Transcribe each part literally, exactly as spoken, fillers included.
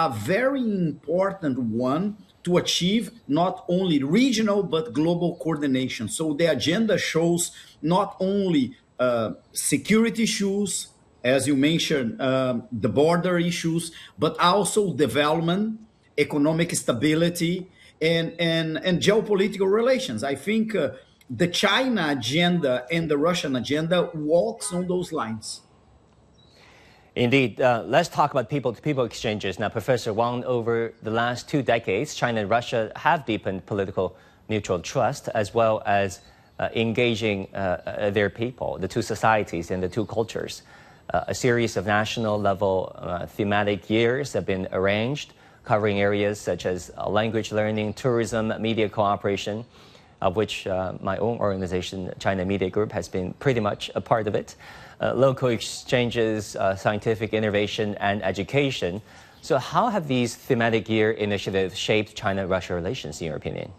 a very important one to achieve not only regional but global coordination. So the agenda shows not only uh, security issues, as you mentioned, um, the border issues, but also development, economic stability, and, and, and geopolitical relations. I think uh, the China agenda and the Russian agenda walks on those lines. Indeed. Uh, let's talk about people-to-people exchanges. Now, Professor Wang, over the last two decades, China and Russia have deepened political mutual trust as well as uh, engaging uh, their people, the two societies and the two cultures. Uh, a series of national-level uh, thematic years have been arranged, covering areas such as uh, language learning, tourism, media cooperation, of which uh, my own organization, China Media Group, has been pretty much a part of it. Uh, local exchanges, uh, scientific innovation, and education. So how have these thematic year initiatives shaped China-Russia relations, in your opinion?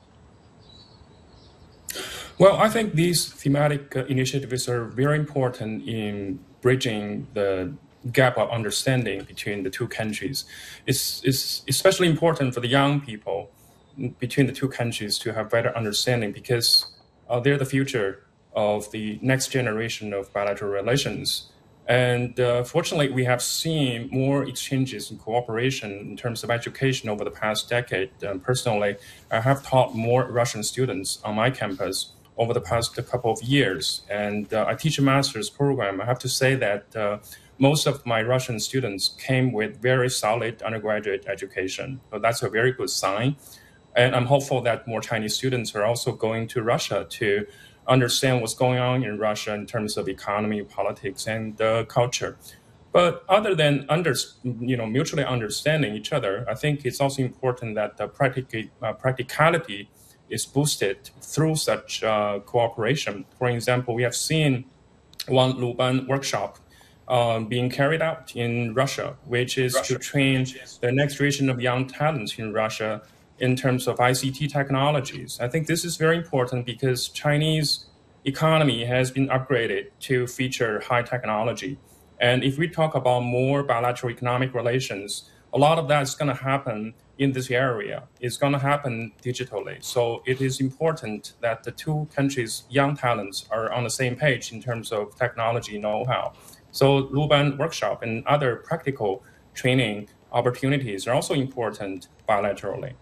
Well, I think these thematic uh, initiatives are very important in bridging the gap of understanding between the two countries. It's, it's especially important for the young people between the two countries to have better understanding because uh, they're the future of the next generation of bilateral relations. And uh, fortunately, we have seen more exchanges and cooperation in terms of education over the past decade. Um, personally, I have taught more Russian students on my campus over the past couple of years. And uh, I teach a master's program. I have to say that uh, most of my Russian students came with very solid undergraduate education. So that's a very good sign. And I'm hopeful that more Chinese students are also going to Russia to understand what's going on in Russia in terms of economy, politics, and uh, culture. But other than under, you know, mutually understanding each other, I think it's also important that the practic- uh, practicality is boosted through such uh, cooperation. For example, we have seen one Luban workshop um, being carried out in Russia, which is Russia. to train the next generation of young talents in Russia in terms of I C T technologies. I think this is very important because Chinese economy has been upgraded to feature high technology. And if we talk about more bilateral economic relations, a lot of that is going to happen in this area. It's going to happen digitally. So it is important that the two countries' young talents are on the same page in terms of technology know-how. So Luban workshop and other practical training opportunities are also important bilaterally.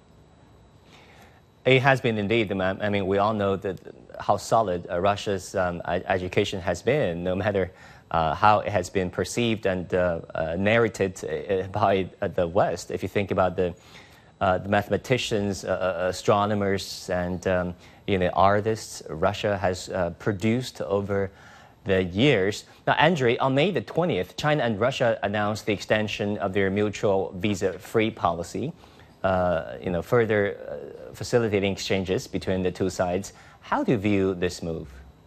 It has been indeed. I mean, we all know that how solid uh, Russia's um, education has been, no matter uh, how it has been perceived and uh, uh, narrated uh, by uh, the West. If you think about the, uh, the mathematicians, uh, astronomers, and um, you know, artists Russia has uh, produced over the years. Now, Andre, on May the twentieth, China and Russia announced the extension of their mutual visa-free policy. Uh, you know, further uh, facilitating exchanges between the two sides. How do you view this move?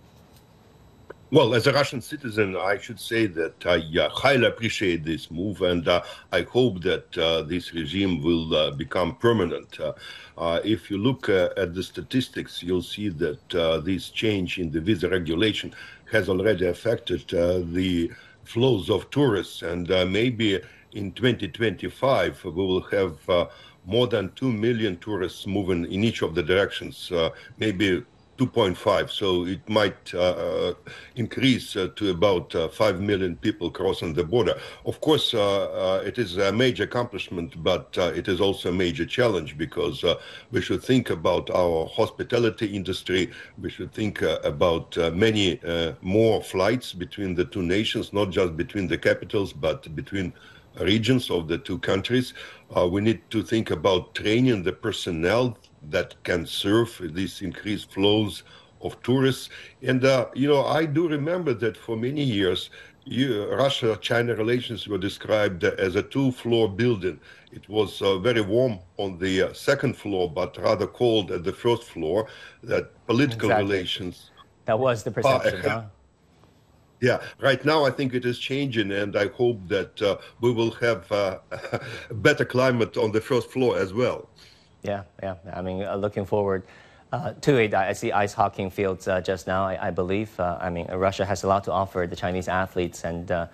Well, as a Russian citizen, I should say that I uh, highly appreciate this move, and uh, I hope that uh, this regime will uh, become permanent. Uh, uh, if you look uh, at the statistics, you'll see that uh, this change in the visa regulation has already affected uh, the flows of tourists, and uh, maybe in twenty twenty-five we will have uh, more than two million tourists moving in each of the directions, uh, maybe two point five. So it might uh, increase uh, to about uh, five million people crossing the border. Of course, uh, uh, it is a major accomplishment, but uh, it is also a major challenge because uh, we should think about our hospitality industry. We should think uh, about uh, many uh, more flights between the two nations, not just between the capitals, but between regions of the two countries. Uh, we need to think about training the personnel that can serve these increased flows of tourists. And, uh, you know, I do remember that for many years, Russia-China relations were described as a two-floor building. It was uh, very warm on the uh, second floor, but rather cold at the first floor, that political exactly. relations... That was the perception, uh, huh? Yeah, right now I think it is changing, and I hope that uh, we will have uh, a better climate on the first floor as well. Yeah, yeah. I mean, uh, looking forward uh, to it. I see ice hockey fields uh, just now, I, I believe. Uh, I mean, Russia has a lot to offer the Chinese athletes, and uh,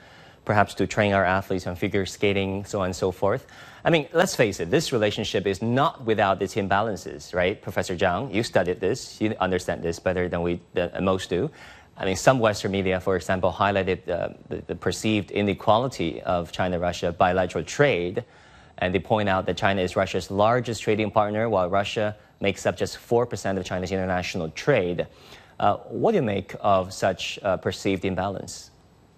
perhaps to train our athletes on figure skating, so on and so forth. I mean, let's face it, this relationship is not without its imbalances, right? Professor Zhang, you studied this, you understand this better than we than most do. I mean, some Western media, for example, highlighted uh, the, the perceived inequality of China-Russia bilateral trade, and they point out that China is Russia's largest trading partner, while Russia makes up just four percent of China's international trade. Uh, what do you make of such uh, perceived imbalance?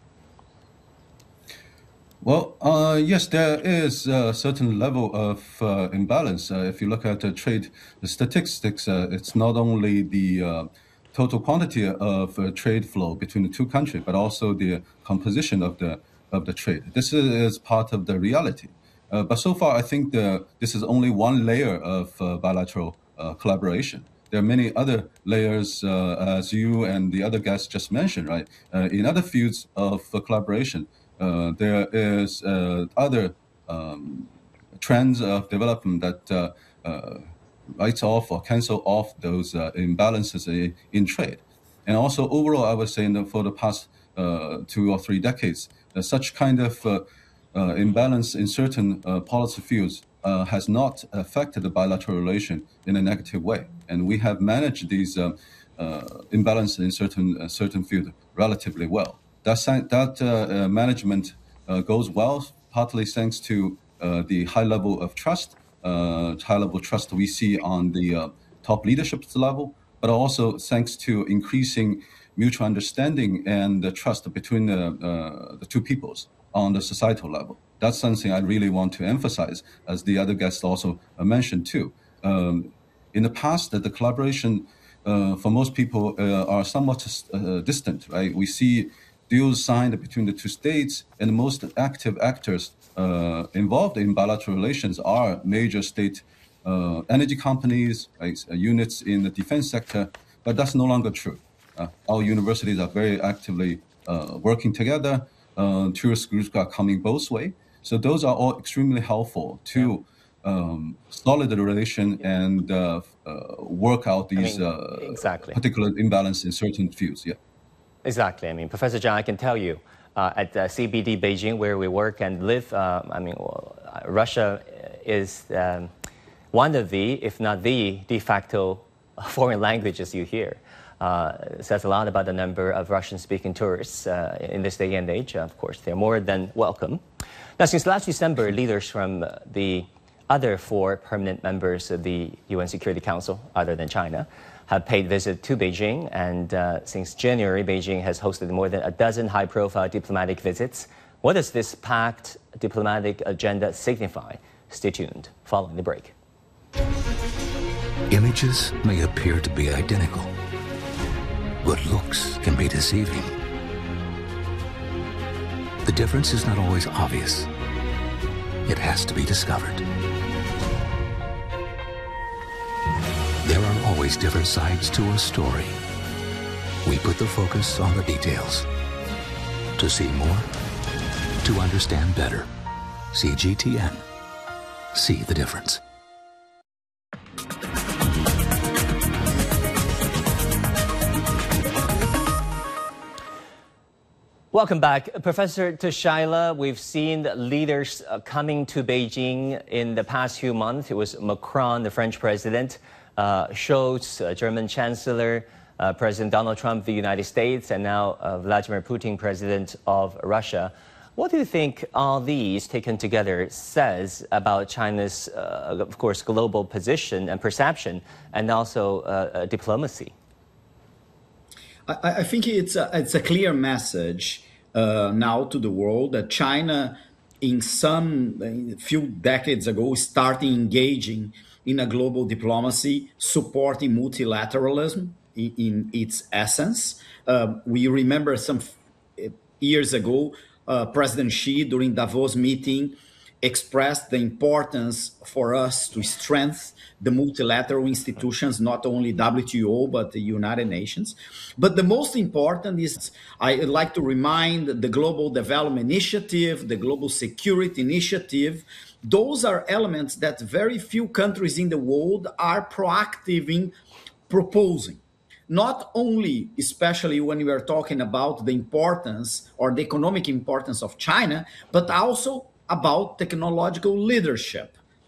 Well, uh, yes, there is a certain level of uh, imbalance. Uh, if you look at the trade statistics, uh, it's not only the uh, total quantity of uh, trade flow between the two countries, but also the composition of the of the trade. This is part of the reality. Uh, but so far, I think the, this is only one layer of uh, bilateral uh, collaboration. There are many other layers, uh, as you and the other guests just mentioned, right? Uh, in other fields of uh, collaboration, uh, there is uh, other um, trends of development that uh, uh, writes off or cancel off those uh, imbalances in, in trade. And also overall, I would say in the, for the past uh, two or three decades, uh, such kind of uh, uh, imbalance in certain uh, policy fields uh, has not affected the bilateral relation in a negative way. And we have managed these uh, uh, imbalances in certain uh, certain fields relatively well. That, that uh, uh, management uh, goes well, partly thanks to uh, the high level of trust, uh, high level trust we see on the uh, top leadership level, but also thanks to increasing mutual understanding and the trust between the, uh, the two peoples on the societal level. That's something I really want to emphasize, as the other guests also uh, mentioned too. Um, in the past, that the collaboration uh, for most people uh, are somewhat uh, distant, right? We see deals signed between the two states, and the most active actors uh, involved in bilateral relations are major state uh, energy companies, right? Uh, units in the defense sector, but that's no longer true. Uh, our universities are very actively uh, working together. Uh, tourist groups are coming both ways. So those are all extremely helpful to um, solid the relation and uh, uh, work out these I mean, uh, exactly. particular imbalance in certain fields. Yeah, exactly. I mean, Professor Zhang, I can tell you uh, at uh, C B D Beijing, where we work and live, uh, I mean, well, Russia is um, one of the, if not the, de facto foreign languages you hear. Uh, it says a lot about the number of Russian-speaking tourists uh, in this day and age. Of course, they're more than welcome. Now, since last December, leaders from uh, the other four permanent members of the U N Security Council, other than China, have paid visit to Beijing. And uh, since January, Beijing has hosted more than a dozen high-profile diplomatic visits. What does this packed diplomatic agenda signify? Stay tuned following the break. Images may appear to be identical, but looks can be deceiving. The difference is not always obvious. It has to be discovered. There are always different sides to a story. We put the focus on the details. To see more, to understand better. C G T N. See the difference. Welcome back. Professor Tushayla, we've seen leaders uh, coming to Beijing in the past few months. It was Macron, the French president, uh, Scholz, uh, German Chancellor, uh, President Donald Trump, the United States, and now uh, Vladimir Putin, President of Russia. What do you think all these taken together says about China's, uh, of course, global position and perception, and also uh, uh, diplomacy? I, I think it's a, it's a clear message uh, now to the world that China, in some a few decades ago, started engaging in a global diplomacy, supporting multilateralism in, in its essence. Uh, we remember some years ago, uh, President Xi, during Davos meeting, expressed the importance for us to strengthen the multilateral institutions, not only W T O, but the United Nations. But the most important is, I'd like to remind the Global Development Initiative, the Global Security Initiative. Those are elements that very few countries in the world are proactive in proposing. not only, especially when we are talking about the importance or the economic importance of China, but also about technological leadership.